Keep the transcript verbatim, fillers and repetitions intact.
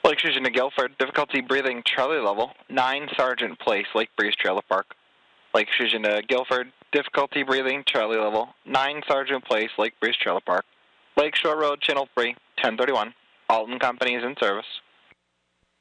Lake Fusion to Guilford, difficulty breathing, Charlie level, nine Sergeant Place, Lake Breeze Trailer Park. Lake Fusion to Guilford, difficulty breathing, Charlie level, nine Sergeant Place, Lake Breeze Trailer Park. Lake Shore Road, Channel three, ten thirty-one. Alton Company is in service.